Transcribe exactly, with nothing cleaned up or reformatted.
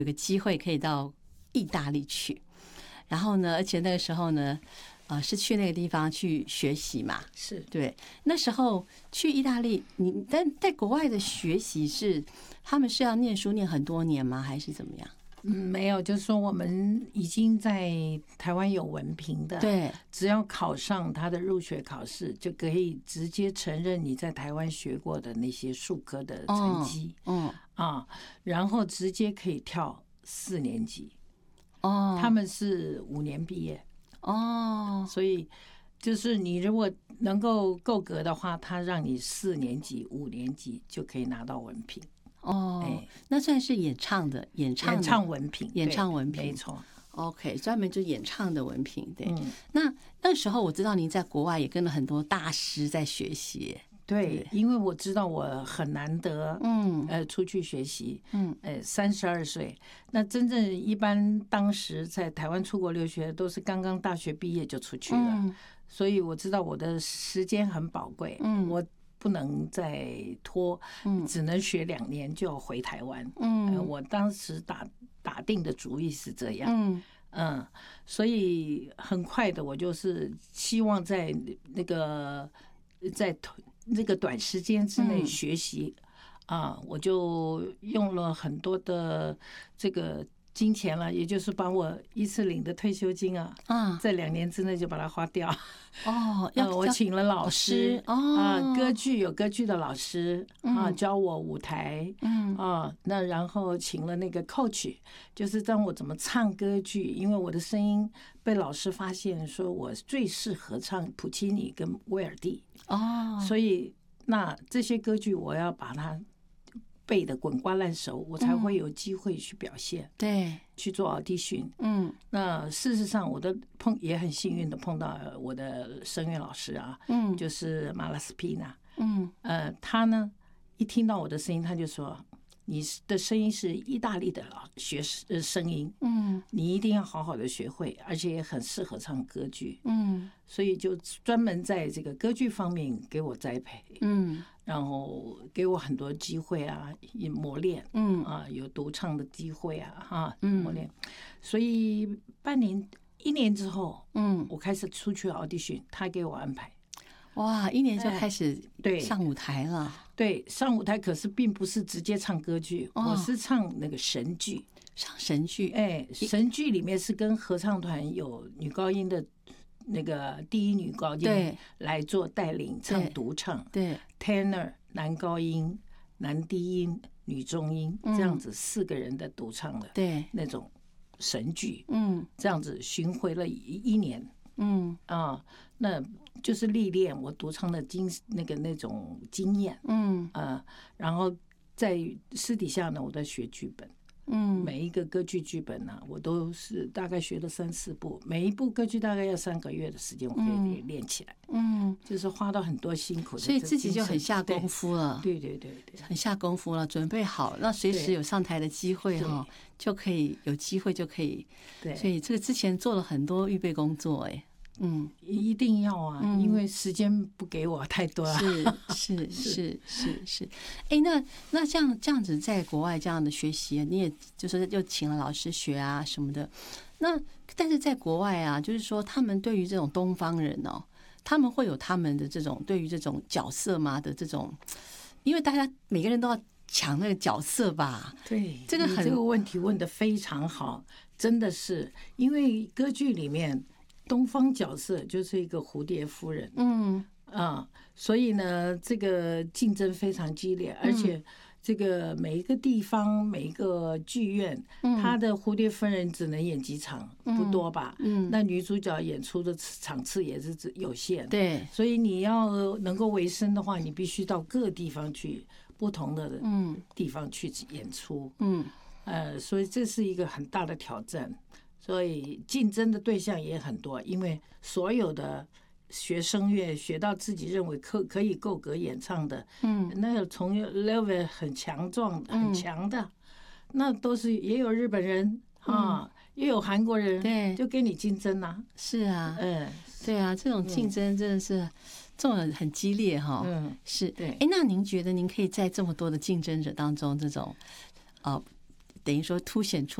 有个机会可以到意大利去，然后呢，而且那个时候呢，呃，是去那个地方去学习嘛， 是对。那时候去意大利，你但在国外的学习是他们是要念书念很多年吗？还是怎么样？ 嗯，没有，就是说我们已经在台湾有文凭的， 对， 只要考上他的入学考试，就可以直接承认你在台湾学过的那些术科的成绩， 嗯、哦、 啊，然后直接可以跳四年级。 哦， 他们是五年毕业哦， 所以就是你如果能够够格的话，他让你四年级、五年级就可以拿到文凭。 哦， 哎， 那算是演唱的演唱的演唱文凭， 演唱文凭， 没错。 OK， 专门就演唱的文凭。对， 嗯， 那那时候我知道您在国外也跟了很多大师在学习。 对，因为我知道我很难得， 嗯， 呃，出去学习， 嗯， 呃，三十二岁，那真正一般当时在台湾出国留学都是刚刚大学毕业就出去了， 嗯， 所以我知道我的时间很宝贵， 嗯， 我不能再拖， 嗯， 只能学两年就要回台湾， 嗯， 呃，我当时打打定的主意是这样， 嗯嗯，所以很快的，我就是希望在那个在那个短时间之内学习，嗯、啊，我就用了很多的这个金钱了，也就是把我一次领的退休金啊， 啊， 在两年之内就把它花掉。 哦，要、 呃、我请了老师哦啊，歌剧有歌剧的老师啊，教我舞台， 嗯啊，那然后请了那个 coach， 就是教我怎么唱歌剧，因为我的声音被老师发现说我最适合唱普契尼跟威尔第哦， 所以那这些歌剧我要把它背得滚瓜烂熟，我才会有机会去表现， 对， 去做 audition。 嗯那事实上，我的碰也很幸运的碰到我的声乐老师啊， 嗯， 就是马拉斯皮纳， 嗯， 呃，他呢一听到我的声音，他就说：“你的声音是意大利的学呃声音， 嗯， 你一定要好好的学会，而且也很适合唱歌剧。” 嗯， 所以就专门在这个歌剧方面给我栽培， 嗯， 然后给我很多机会啊，也磨练， 嗯啊，有独唱的机会啊，哈， 嗯磨练。所以半年一年之后， 嗯， 我开始出去 audition，他给我安排。 哇，一年就开始对上舞台了。 对，上舞台可是并不是直接唱歌剧， 哦我是唱那个神剧。 上神剧， 哎，神剧里面是跟合唱团有女高音的那个第一女高对音来做带领唱独唱， 对， tenor 男高音、男低音、女中音这样子四个人的独唱的对， 那种神剧， 嗯这样子巡回了一一年嗯啊，那就是历练我独唱的经那个那种经验， 嗯啊，然后在私底下呢，我在学剧本。 嗯， 每一个歌剧剧本呢、啊，我都是大概学了三四部，每一部歌剧大概要三个月的时间，我可以练起来。 嗯， 就是花到很多辛苦的， 所以自己就很下功夫了。 对对对对， 很下功夫了，准备好，那随时有上台的机会哈，就可以有机会就可以。 对， 所以这个之前做了很多预备工作，哎。嗯， 一定要啊，嗯、因为时间不给我太多了。 是是是是是，哎，那那这样这样子在国外这样的学习，你也就是又请了老师学啊什么的。那但是在国外啊，就是说他们对于这种东方人哦，他们会有他们的这种对于这种角色嘛的这种，因为大家每个人都要抢那个角色吧。 对， 这个很这个问题问得非常好，真的是因为歌剧里面。东方角色就是一个蝴蝶夫人， 嗯啊，所以呢，这个竞争非常激烈，而且这个每一个地方、每一个剧院，他的蝴蝶夫人只能演几场，不多吧？ 嗯， 那女主角演出的场次也是有限， 对， 所以你要能够维生的话，你必须到各地方去，不同的地方去演出， 嗯， 呃，所以这是一个很大的挑战。所以竞争的对象也很多，因为所有的学声乐学到自己认为可可以够格演唱的，嗯，那个从 level 很强壮、很强的，那都是也有日本人啊，也有韩国人， 对， 就跟你竞争啊。 是啊， 嗯， 对啊，这种竞争真的是这种很激烈哈。 嗯， 是， 对。 哎，那您觉得您可以在这么多的竞争者当中，这种呃。 等于说凸显出